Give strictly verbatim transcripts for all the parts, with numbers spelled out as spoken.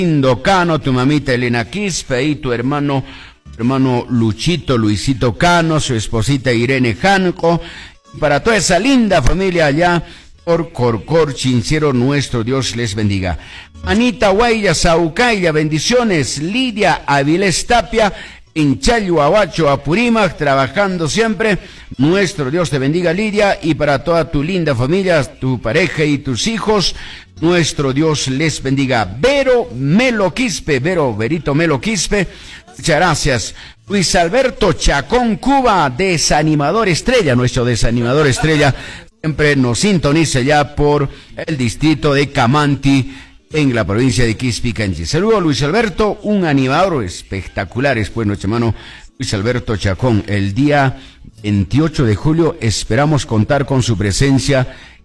Lindo Cano, tu mamita Elena Quispe y tu hermano, hermano Luchito, Luisito Cano, su esposita Irene Janco, y para toda esa linda familia allá por Corcor, Chincero, nuestro Dios les bendiga. Anita Guaya, Saucaya, bendiciones. Lidia Avilés Tapia, en Chayu, Apurímac, trabajando siempre. Nuestro Dios te bendiga, Lidia, y para toda tu linda familia, tu pareja y tus hijos, nuestro Dios les bendiga. Vero Melo Quispe, Vero, Verito Melo Quispe, muchas gracias. Luis Alberto Chacón Cuba, desanimador estrella, nuestro desanimador estrella, siempre nos sintoniza ya por el distrito de Camanti, en la provincia de Quispe, Canchi. Saludos, Luis Alberto, un animador espectacular, es pues nuestro hermano Luis Alberto Chacón. El día veintiocho de julio esperamos contar con su presencia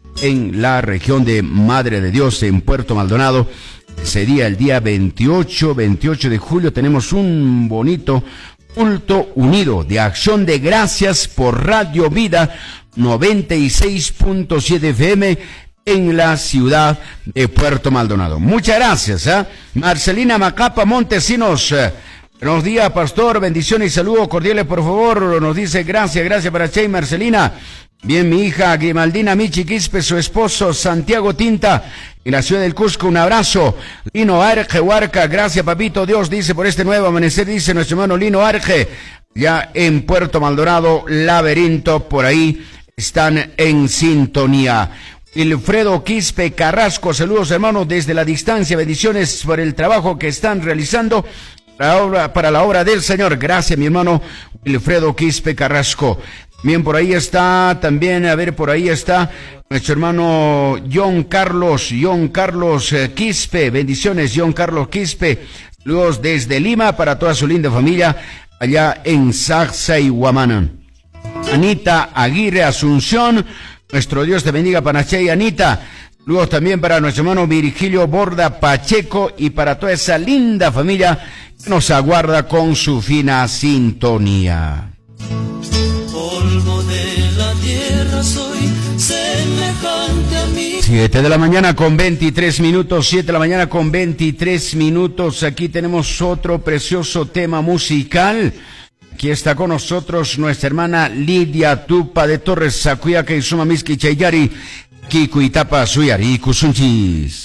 en la región de Madre de Dios, en Puerto Maldonado. Sería el día veintiocho, veintiocho de julio. Tenemos un bonito culto unido de acción de gracias por Radio Vida noventa y seis punto siete F M en la ciudad de Puerto Maldonado. Muchas gracias, ¿eh? Marcelina Macapa Montesinos, eh, buenos días, pastor, bendiciones y saludos cordiales, por favor, nos dice gracias, gracias para Che y Marcelina. Bien, mi hija Grimaldina Michi Quispe, su esposo Santiago Tinta, en la ciudad del Cusco, un abrazo. Lino Arge, Huarca, gracias papito Dios, dice por este nuevo amanecer, dice nuestro hermano Lino Arge, ya en Puerto Maldonado, Laberinto, por ahí están en sintonía. Wilfredo Quispe Carrasco, saludos hermanos desde la distancia, bendiciones por el trabajo que están realizando para la obra, para la obra del Señor. Gracias, mi hermano Wilfredo Quispe Carrasco. Bien, por ahí está también, a ver, por ahí está nuestro hermano John Carlos, John Carlos eh, Quispe, bendiciones, John Carlos Quispe, saludos desde Lima para toda su linda familia allá en Sacsayhuamán. Anita Aguirre Asunción, nuestro Dios te bendiga, Panaché y Anita. Luego también para nuestro hermano Virgilio Borda Pacheco y para toda esa linda familia que nos aguarda con su fina sintonía. Polvo de la tierra soy, semejante a mí. Siete de la mañana con veintitrés minutos, siete de la mañana con veintitrés minutos. Aquí tenemos otro precioso tema musical. Aquí está con nosotros nuestra hermana Lidia Tupa de Torres, Sacuyaca y Sumamiski Chayari, Kikuitapa Suyari Kusunchis.